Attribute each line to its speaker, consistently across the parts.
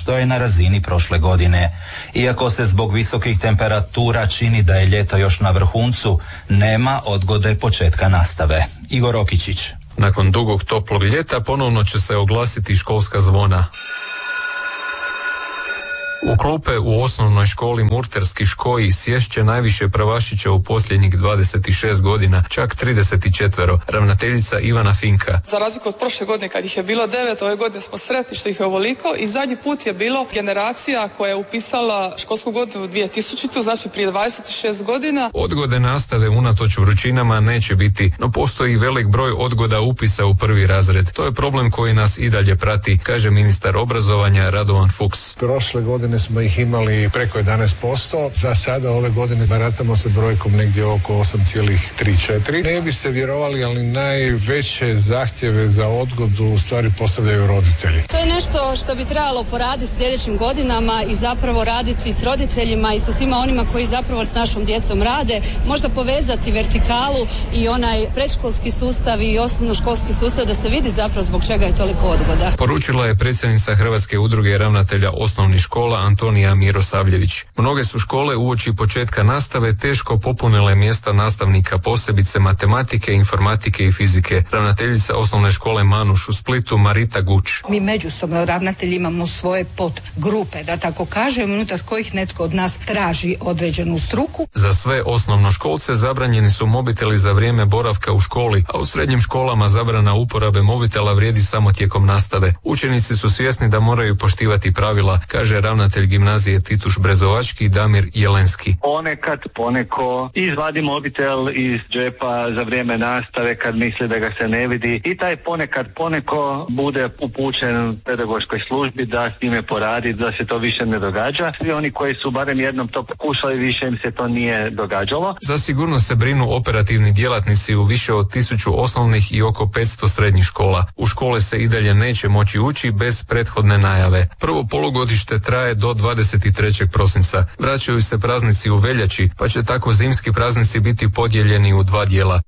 Speaker 1: što je na razini prošle godine. Iako se zbog visokih temperatura čini da je ljeto još na vrhuncu, nema odgode početka nastave. Igor Okičić.
Speaker 2: Nakon dugog toplog ljeta ponovno će se oglasiti školska zvona. U klupe u osnovnoj školi Murterski Škoji sješće najviše prvašića u posljednjih 26 godina, čak 34, ravnateljica Ivana Finka.
Speaker 3: Za razliku od prošle godine kad ih je bilo 9, ove godine smo sretni što ih je ovoliko i zadnji put je bilo generacija koja je upisala školsku godinu 2000, znači prije 26 godina.
Speaker 2: Odgode nastave unatoč vrućinama neće biti, no postoji velik broj odgoda upisa u prvi razred. To je problem koji nas i dalje prati, kaže ministar obrazovanja Radovan Fuchs.
Speaker 4: Prošle godine smo ih imali preko 11%, za sada ove godine baratamo sa brojkom negdje oko 8,3-4. Ne biste vjerovali, ali najveće zahtjeve za odgodu u stvari postavljaju roditelji.
Speaker 5: To je nešto što bi trebalo poraditi sljedećim godinama i zapravo raditi s roditeljima i sa svima onima koji zapravo s našom djecom rade, možda povezati vertikalu i onaj predškolski sustav i osnovnoškolski sustav da se vidi zapravo zbog čega je toliko odgoda.
Speaker 2: Poručila je predsjednica Hrvatske udruge ravnatelja osnovnih škola Antonija Mirosavljević. Mnoge su škole uoči početka nastave teško popunile mjesta nastavnika, posebice matematike, informatike i fizike. Ravnateljica osnovne škole Manuš u Splitu Marita Guć.
Speaker 6: Mi međusobno ravnatelji imamo svoje podgrupe, da tako kažem, unutar kojih netko od nas traži određenu struku.
Speaker 2: Za sve osnovnoškolce zabranjeni su mobiteli za vrijeme boravka u školi, a u srednjim školama zabrana uporabe mobitela vrijedi samo tijekom nastave. Učenici su svjesni da moraju poštivati pravila, kaže ravnatelj gimnazije Tituš Brezovački Damir Jelenski.
Speaker 7: Poneko izvadi mobitel iz džepa za vrijeme nastave kad misli da ga se ne vidi i taj poneko bude upućen pedagoškoj službi da s njime poradi, da se to više ne događa. Svi oni koji su barem jednom to pokušali, više im se to nije događalo.
Speaker 2: Za sigurnost se brinu operativni djelatnici u više od 1000 osnovnih i oko 500 srednjih škola. U škole se i dalje neće moći ući bez prethodne najave. Prvo polugodište traje do 23. prosinca. Vraćaju se praznici u veljači, pa će tako zimski praznici biti podijeljeni u 2 dijela.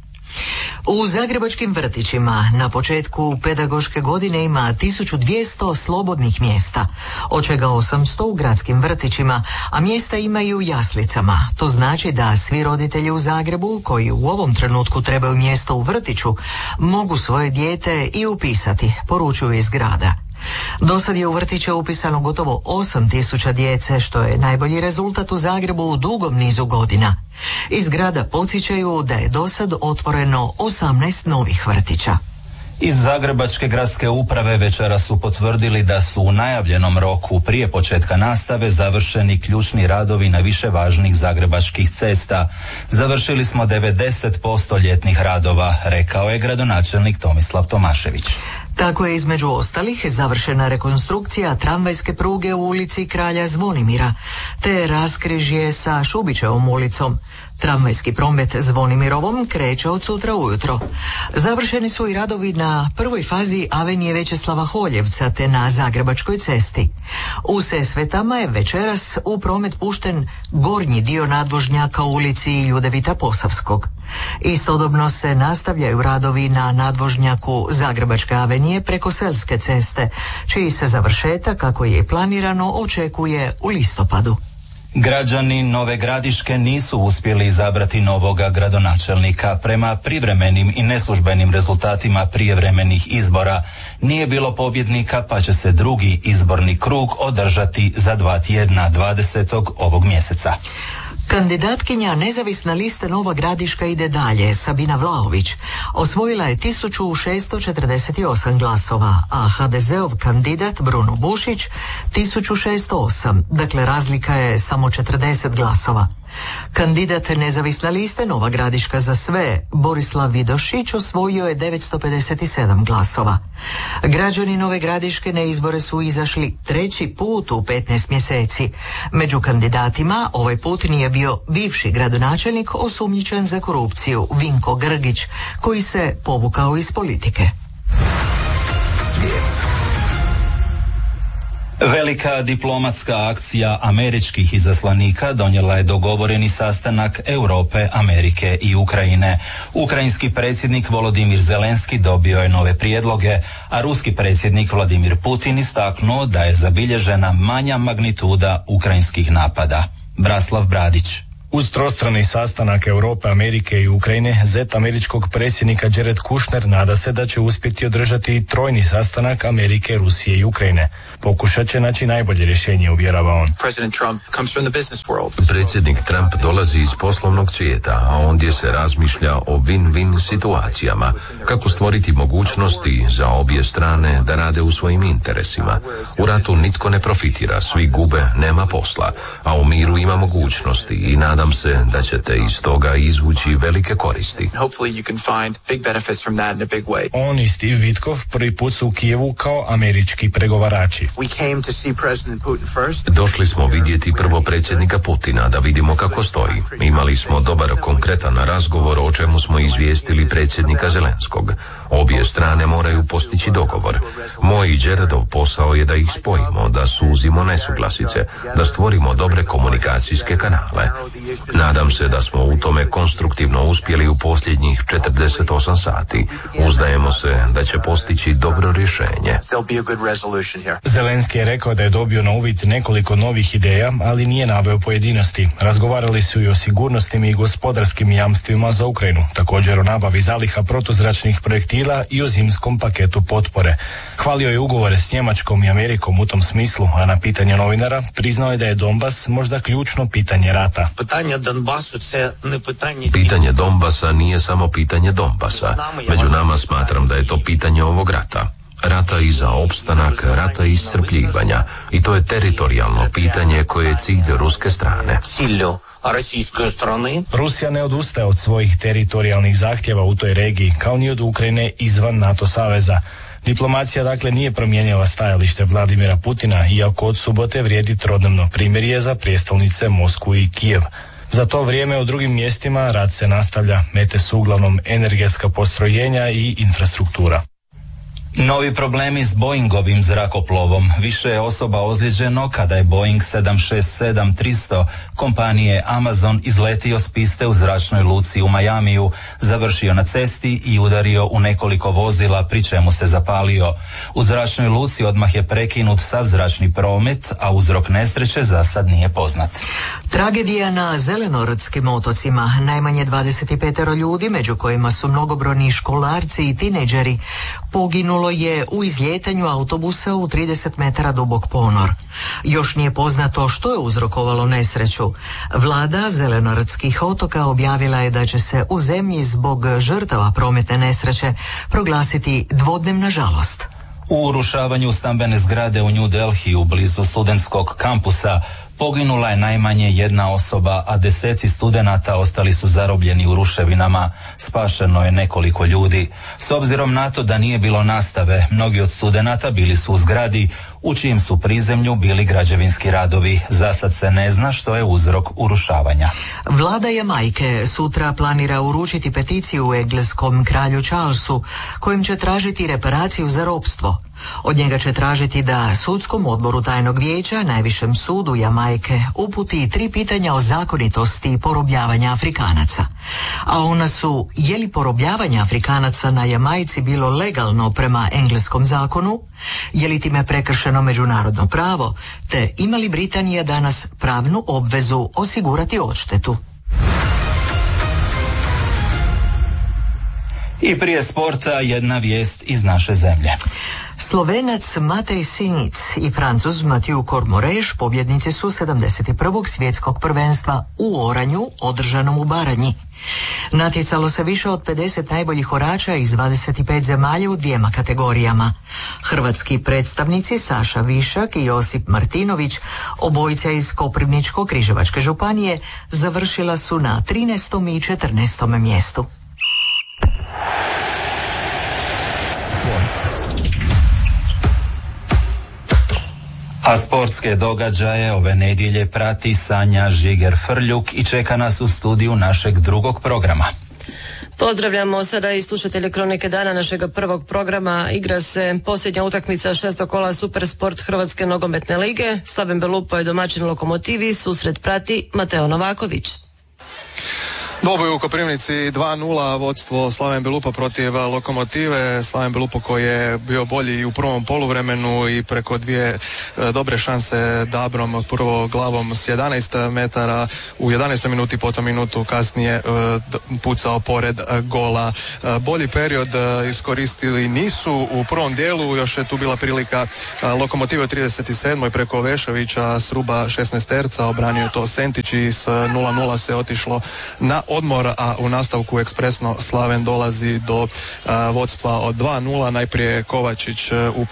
Speaker 8: U zagrebačkim vrtićima na početku pedagoške godine ima 1200 slobodnih mjesta, od čega 800 u gradskim vrtićima, a mjesta imaju u jaslicama. To znači da svi roditelji u Zagrebu koji u ovom trenutku trebaju mjesto u vrtiću mogu svoje dijete i upisati, poručuju iz grada. Dosad je u vrtiće upisano gotovo 8000 djece, što je najbolji rezultat u Zagrebu u dugom nizu godina. Iz grada podsjećaju da je dosad otvoreno 18 novih vrtića.
Speaker 1: Iz Zagrebačke gradske uprave večeras su potvrdili da su u najavljenom roku prije početka nastave završeni ključni radovi na više važnih zagrebačkih cesta. Završili smo 90% ljetnih radova, rekao je gradonačelnik Tomislav Tomašević.
Speaker 8: Tako je između ostalih završena rekonstrukcija tramvajske pruge u ulici Kralja Zvonimira, te raskrižje sa Šubićevom ulicom. Tramvajski promet Zvonimirovom kreće od sutra ujutro. Završeni su i radovi na prvoj fazi avenije Većeslava Holjevca te na Zagrebačkoj cesti. U Sesvetama je večeras u promet pušten gornji dio nadvožnjaka u ulici Ljudevita Posavskog. Istodobno se nastavljaju radovi na nadvožnjaku Zagrebačke avenije preko Selske ceste, čiji se završetak, kako je planirano, očekuje u listopadu.
Speaker 1: Građani Nove Gradiške nisu uspjeli izabrati novoga gradonačelnika. Prema privremenim i neslužbenim rezultatima prijevremenih izbora nije bilo pobjednika, pa će se drugi izborni krug održati za 2 tjedna, 20. ovog mjeseca.
Speaker 8: Kandidatkinja nezavisne liste Nova Gradiška ide dalje, Sabina Vlaović. Osvojila je 1648 glasova, a HDZ-ov kandidat Bruno Bušić 1608, dakle razlika je samo 40 glasova. Kandidat nezavisne liste Nova Gradiška za sve, Borislav Vidošić, osvojio je 957 glasova. Građani Nove Gradiške na izbore su izašli 3. put u 15 mjeseci. Među kandidatima ovaj put nije bio bivši gradonačelnik osumnjičen za korupciju Vinko Grgić, koji se povukao iz politike.
Speaker 1: Svijet. Velika diplomatska akcija američkih izaslanika donijela je dogovoreni sastanak Europe, Amerike i Ukrajine. Ukrajinski predsjednik Volodimir Zelenski dobio je nove prijedloge, a ruski predsjednik Vladimir Putin istaknuo da je zabilježena manja magnituda ukrajinskih napada. Braslav Bradić.
Speaker 9: Uz trostrani sastanak Europe, Amerike i Ukrajine, zet američkog predsjednika Jared Kushner nada se da će uspjeti održati i trojni sastanak Amerike, Rusije i Ukrajine. Pokušat će naći najbolje rješenje, uvjerava on.
Speaker 10: Predsjednik Trump dolazi iz poslovnog svijeta, a ondje se razmišlja o win-win situacijama, kako stvoriti mogućnosti za obje strane da rade u svojim interesima. U ratu nitko ne profitira, svi gube, nema posla, a u miru ima mogućnosti i nadam se da ćete iz toga izvući velike koristi.
Speaker 9: On i Steve Witkoff prvi put su u Kijevu kao američki pregovarači.
Speaker 10: Došli smo vidjeti prvo predsjednika Putina da vidimo kako stoji. Imali smo dobar konkretan razgovor o čemu smo izvijestili predsjednika Zelenskog. Obje strane moraju postići dogovor. Moj i Jaredov posao je da ih spojimo, da suzimo nesuglasice, da stvorimo dobre komunikacijske kanale. Nadam se da smo u tome konstruktivno uspjeli u posljednjih 48 sati. Uzdajemo se da će postići dobro rješenje.
Speaker 9: Zelenski je rekao da je dobio na uvid nekoliko novih ideja, ali nije naveo pojedinosti. Razgovarali su i o sigurnosnim i gospodarskim jamstvima za Ukrajinu, također o nabavi zaliha protuzračnih projektila i o zimskom paketu potpore. Hvalio je ugovore s Njemačkom i Amerikom u tom smislu, a na pitanje novinara priznao je da je Donbas možda ključno pitanje rata.
Speaker 10: Pitanje Donbasa nije samo pitanje Donbasa. Među nama smatram da je to pitanje ovog rata. Rata i za opstanak, rata i iscrpljivanja. I to je teritorijalno pitanje koje je cilj ruske strane.
Speaker 9: Rusija ne odustaje od svojih teritorijalnih zahtjeva u toj regiji, kao ni od Ukrajine izvan NATO saveza. Diplomacija dakle nije promijenila stajalište Vladimira Putina, iako od subote vrijedi trodnevno primirje za prijestolnice Moskvu i Kijev. Za to vrijeme u drugim mjestima rat se nastavlja, mete su uglavnom energetska postrojenja i infrastruktura.
Speaker 1: Novi problemi s Boeingovim zrakoplovom. Više je osoba ozlijeđeno kada je Boeing 767-300 kompanije Amazon izletio s piste u zračnoj luci u Majamiju, završio na cesti i udario u nekoliko vozila, pri čemu se zapalio. U zračnoj luci odmah je prekinut sav zračni promet, a uzrok nesreće za sad nije poznat.
Speaker 8: Tragedija na Zelenoradskim otocima. Najmanje 25 ljudi, među kojima su mnogobrojni školarci i tinejdžeri, poginulo je u izlijetanju autobusa u 30 metara dubok ponor. Još nije poznato što je uzrokovalo nesreću. Vlada Zelenoradskih otoka objavila je da će se u zemlji zbog žrtava prometne nesreće proglasiti dvodnevna žalost.
Speaker 1: U urušavanju stambene zgrade u New Delhiju blizu studentskog kampusa poginula je najmanje jedna osoba, a deseci studenata ostali su zarobljeni u ruševinama. Spašeno je nekoliko ljudi. S obzirom na to da nije bilo nastave, mnogi od studenata bili su u zgradi u čijem su prizemlju bili građevinski radovi. Za sad se ne zna što je uzrok urušavanja.
Speaker 8: Vlada Jamajke sutra planira uručiti peticiju engleskom kralju Charlesu, kojim će tražiti reparaciju za ropstvo. Od njega će tražiti da sudskom odboru tajnog vijeća, najvišem sudu Jamajke, uputi 3 pitanja o zakonitosti porobljavanja Afrikanaca. A ona su: je li porobljavanje Afrikanaca na Jamajci bilo legalno prema engleskom zakonu, je li time prekršeno međunarodno pravo, te ima li Britanija danas pravnu obvezu osigurati odštetu.
Speaker 1: I prije sporta jedna vijest iz naše zemlje.
Speaker 8: Slovenac Matej Sinic i Francuz Mathieu Cormoreš pobjednici su 71. svjetskog prvenstva u oranju održanom u Baranji. Natjecalo se više od 50 najboljih orača iz 25 zemalja u 2 kategorijama. Hrvatski predstavnici Saša Višak i Josip Martinović, obojica iz Koprivničko-križevačke županije, završila su na 13. i 14. mjestu.
Speaker 1: A sportske događaje ove nedjelje prati Sanja Žiger-Frljuk i čeka nas u studiju našeg drugog programa.
Speaker 11: Pozdravljamo sada i slušatelje Kronike dana našega prvog programa. Igra se posljednja utakmica šestog kola Supersport Hrvatske nogometne lige. Slaven Belupo je domaćin Lokomotivi, susret prati Mateo Novaković.
Speaker 12: Dvoboj u Koprivnici 2-0, vodstvo Slaven Belupa protiv Lokomotive. Slaven Belupo koji je bio bolji i u prvom poluvremenu i preko dvije dobre šanse Dabrom, prvo glavom s 11 metara u 11. minuti, potom minutu kasnije pucao pored gola. Bolji period iskoristili nisu u prvom dijelu, još je tu bila prilika Lokomotive u 37. preko Vešovića s ruba 16-terca, obranio to Sentić i s 0-0 se otišlo na odmor, a u nastavku ekspresno Slaven dolazi do vodstva od 2-0. Najprije Kovačić u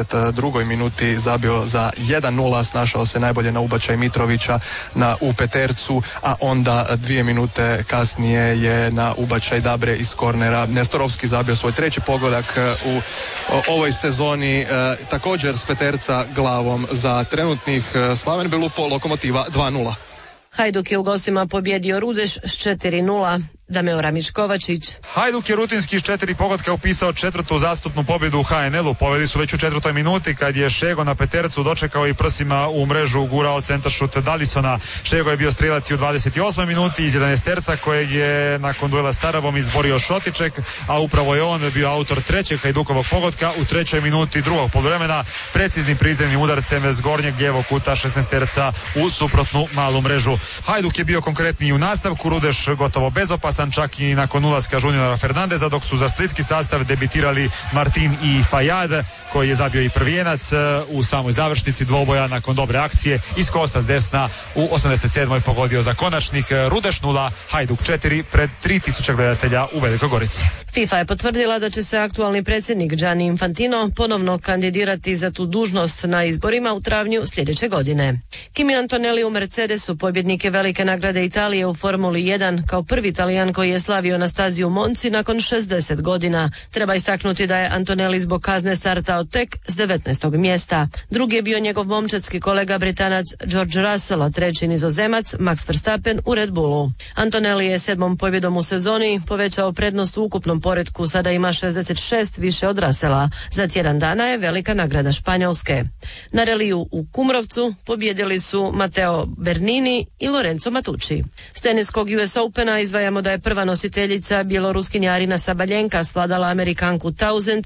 Speaker 12: 52. minuti zabio za 1-0, snašao se najbolje na ubačaj Mitrovića u petercu, a onda 2 minute kasnije je na ubačaj Dabre iz kornera Nestorovski zabio svoj treći pogodak u ovoj sezoni, također s peterca glavom. Za trenutnih Slaven Belupo, Lokomotiva 2-0.
Speaker 11: Hajduk je u gostima pobjedio Rudeš s 4-0. Dameo Ramić Kovačić.
Speaker 13: Hajduk je rutinski s 4 pogotka upisao četvrtu zastupnu pobjedu u HNL-u. Pobjedi su već u 4. minuti kad je Šego na petercu dočekao i prsima u mrežu ugurao centaršut Dalisona. Šego je bio strilac i u 28. minuti iz 11-terca kojeg je nakon duela s Tarabom izborio Šotiček, a upravo je on bio autor trećeg Hajdukovog pogotka u 3. minuti drugog poluvremena preciznim prizemnim udarcem s gornjeg lijevog kuta 16-terca u suprotnu malu mrežu. Hajduk je bio konkretniji u nastavku, Rudeš gotovo bezopasan čak i nakon ulaska Juniora Fernandeza, dok su za splitski sastav debitirali Martin i Fajad koji je zabio i prvijenac u samoj završnici dvoboja nakon dobre akcije. Iz kosta s desna u 87. pogodio za konačnik. Rudeš 0, Hajduk 4 pred 3000 gledatelja u Velikoj Gorici.
Speaker 11: FIFA je potvrdila da će se aktualni predsjednik Gianni Infantino ponovno kandidirati za tu dužnost na izborima u travnju sljedeće godine. Kimi Antonelli u Mercedesu, pobjednik je velike nagrade Italije u Formuli 1, kao prvi Italijan koji je slavio na stazi u Monci nakon 60 godina. Treba istaknuti da je Antonelli zbog kazne startao tek s 19. mjesta. Drugi je bio njegov momčadski kolega Britanac George Russell, a treći Nizozemac Max Verstappen u Red Bullu. Antonelli je 7. pobjedom u sezoni povećao prednost u ukupnom poretku, sada ima 66 više od Russella. Za tjedan dana je velika nagrada Španjolske. Na reliju u Kumrovcu pobjedili su Matteo Bernini i Lorenzo Matucci. S teniskog US Opena izdvajamo da je prva nositeljica bjeloruskinja Arina Sabaljenka svladala Amerikanku Tauzend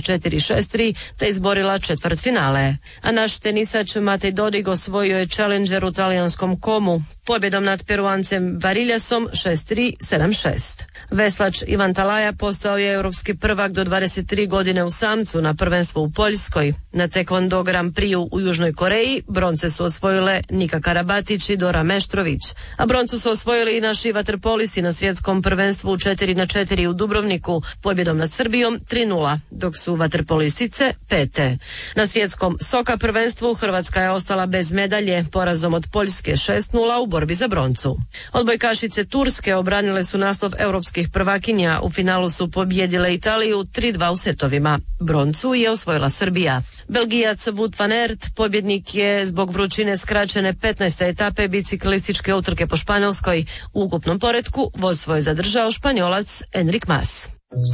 Speaker 11: 6-4-6-3 te izborila četvrtfinale. A naš tenisač Matej Dodig osvojio je Challenger u talijanskom Komu pobjedom nad Peruancem Variljasom 6-3-7-6. Veslač Ivan Talaja postao je europski prvak do 23 godine u samcu na prvenstvu u Poljskoj. Na Taekwondo Grand Prix u Južnoj Koreji bronce su osvojile Nika Karabatić i Dora Meštrović, a broncu su osvojili i naši vaterpolisi na svjetskom prvenstvu u 4x4 u Dubrovniku pobjedom nad Srbijom 3-0, dok su vaterpolistice pete. Na svjetskom soka prvenstvu Hrvatska je ostala bez medalje porazom od Poljske 6-0 u borbi za broncu. Odbojkašice Turske obranile su naslov europskih prvakinja, u finalu su pobjedile Italiju 3-2 u setovima. Broncu je osvojila Srbija. Belgijac Wout van Aert pobjednik je zbog vrućine skraćene 15. etape biciklističke utrke po Španjolskoj. U ukupnom poretku vodstvo je zadržao Španjolac Enric Mas.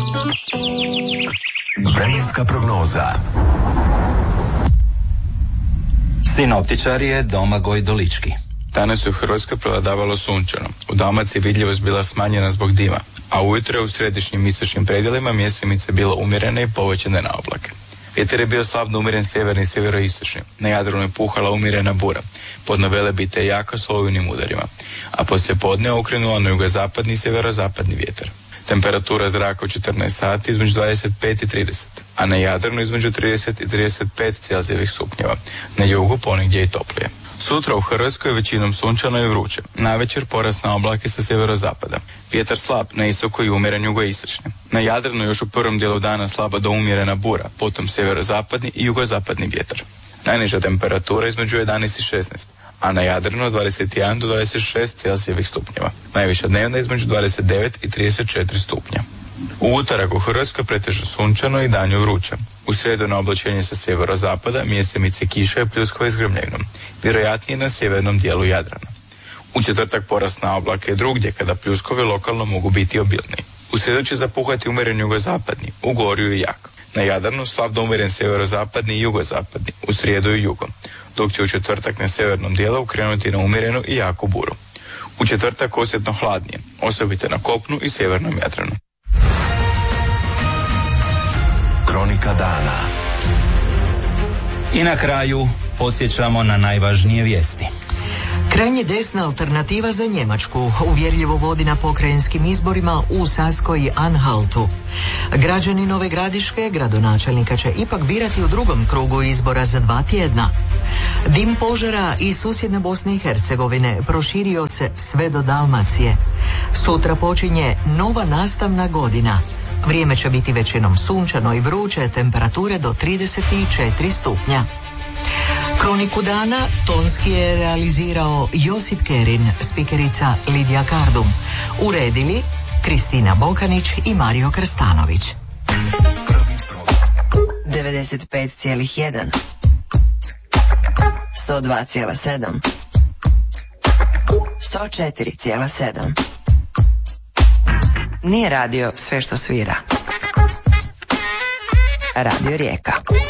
Speaker 14: Vremenska prognoza.
Speaker 1: Sinoptičar je Domagoj Dolički.
Speaker 15: Danas je u Hrvatskoj prevladavalo sunčano. U Dalmaciji vidljivost bila smanjena zbog dima, a ujutro je u središnjim istočnim predjelima mjesemice bila umjerena i povećane na oblake. Vjetar je bio slabno umjeren sjeverni i sjeveroistočni. Na Jadranu je puhala umjerena bura. Podno Velebite je jaka s olujnim udarima, a poslije podne okrenula na jugozapadni i sjeverozapadni vjetar. Temperatura zraka u 14 sati između 25 i 30, a na Jadranu između 30 i 35 Celzijevih stupnjeva. Na jugu ponegdje i toplije. Sutra u Hrvatskoj je većinom sunčano i vruće. Navečer porast na oblake sa sjeverozapada. Vjetar slab, na istoku i umjeren jugoistočni. Na Jadranu još u prvom dijelu dana slaba do umjerena bura, potom sjeverozapadni i jugozapadni vjetar. Najniža temperatura između 11 i 16, a na Jadranu od 21 do 26 Celzijevih stupnjeva. Najviša dnevna između 29 i 34 stupnja. U utorak u Hrvatskoj pretežno sunčano i danju vruće. U srijedu na oblačenje sa sjeverozapada mjesemice kiše i pljuskova s grmljevinom, vjerojatnije na sjevernom dijelu Jadrana. U četvrtak porast na oblake drugdje kada pljuskovi lokalno mogu biti obilniji. U srijedu će zapuhati umjeren jugozapadni, u Gorju i jak. Na Jadranu slab do umjeren sjeverozapadni i jugozapadni, u srijedu i jugo, dok će u četvrtak na sjevernom dijelu krenuti na umjerenu i jaku buru. U četvrtak osjetno hladnije, osobito na kopnu i sjevernom Jadranu.
Speaker 14: Kronika dana.
Speaker 1: I na kraju podsjećamo na najvažnije vijesti.
Speaker 8: Krajnje desna alternativa za Njemačku uvjerljivo vodi na pokrajinskim izborima u Saskoj i Anhaltu. Građani Nove Gradiške gradonačelnika će ipak birati u drugom krugu izbora za 2 tjedna. Dim požara iz susjedne Bosne i Hercegovine proširio se sve do Dalmacije. Sutra počinje nova nastavna godina. Vrijeme će biti većinom sunčano i vruće, temperature do 34 stupnja. Kroniku dana tonski je realizirao Josip Kerin, spikerica Lidija Kardum. Uredili Kristina Bokanić i Mario Krstanović.
Speaker 16: 95,1 102,7 104,7. Nije radio sve što svira. Radio Rijeka.